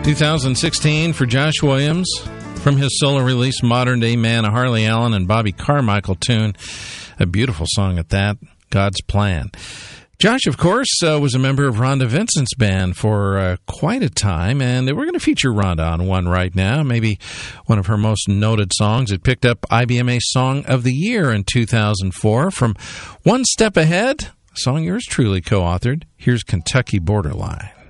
2016 for Josh Williams from his solo release, Modern Day Man, a Harley Allen and Bobby Carmichael tune. A beautiful song at that, God's Plan. Josh, of course, was a member of Rhonda Vincent's band for quite a time, and we're going to feature Rhonda on one right now, maybe one of her most noted songs. It picked up IBMA Song of the Year in 2004 from One Step Ahead, a song yours truly co-authored. Here's Kentucky Borderline.